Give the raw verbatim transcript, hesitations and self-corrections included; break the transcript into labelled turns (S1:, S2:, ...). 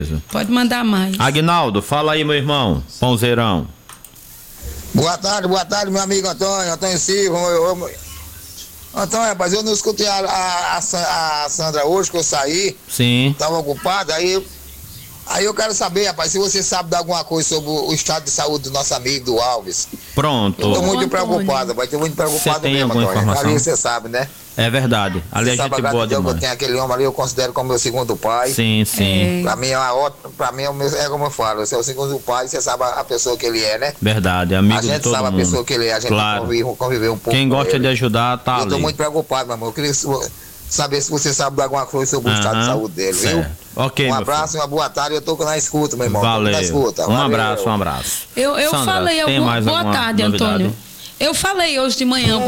S1: Pode mandar mais.
S2: Aguinaldo, fala aí, meu irmão. Pãozeirão.
S3: Boa tarde, boa tarde, meu amigo Antônio, Antônio Silva. Eu, eu... Antônio, rapaz, eu não escutei a, a, a, a Sandra hoje, que eu saí.
S2: Sim.
S3: Tava ocupado, aí, aí eu quero saber, rapaz, se você sabe de alguma coisa sobre o estado de saúde do nosso amigo, do Alves.
S2: Pronto.
S3: Eu tô muito preocupado, vai ter muito preocupado
S2: Você tem
S3: mesmo,
S2: alguma
S3: Antônio.
S2: informação?
S3: Ali você sabe, né?
S2: É verdade. Ali
S3: Você
S2: a
S3: sabe
S2: gente
S3: a
S2: boa
S3: gratidão que eu
S2: demais.
S3: tenho aquele homem ali, eu considero como meu segundo pai.
S2: Sim, sim.
S1: É.
S3: Pra mim é uma ótima, pra mim é, o meu, é como eu falo, você é o segundo pai, você sabe a, a pessoa que ele é, né?
S2: Verdade, amigo
S3: A
S2: de
S3: gente
S2: todo
S3: sabe
S2: mundo.
S3: a pessoa que ele é, a gente
S2: Claro.
S3: convive, conviveu um pouco.
S2: Quem
S3: com
S2: gosta
S3: ele.
S2: de ajudar, tá
S3: Eu
S2: ali.
S3: tô muito preocupado, meu irmão. Eu queria saber se você sabe de alguma coisa sobre o estado de
S2: Aham,
S3: saúde dele,
S2: certo.
S3: viu?
S2: Ok,
S3: Um
S2: meu
S3: abraço e uma boa tarde. Eu tô na escuta, meu irmão.
S2: Valeu.
S3: Tô na escuta.
S2: Um
S3: Valeu.
S2: abraço, um abraço.
S1: Eu, eu
S2: Sandra,
S1: falei,
S2: tem
S1: alguma,
S2: mais
S1: boa
S2: alguma
S1: tarde,
S2: novidade?
S1: Antônio. Eu falei hoje de manhã